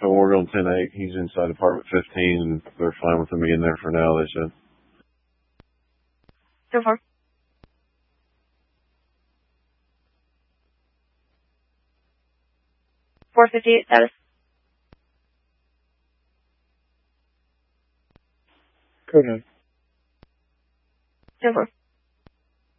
We're on 10-8. He's inside apartment 15, and they're fine with him being there for now, they said. So far. 458 status. Code 9. So far.